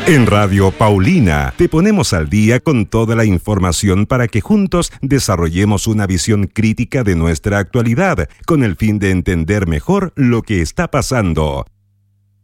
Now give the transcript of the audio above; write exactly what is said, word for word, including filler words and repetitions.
En Radio Paulina te ponemos al día con toda la información para que juntos desarrollemos una visión crítica de nuestra actualidad con el fin de entender mejor lo que está pasando.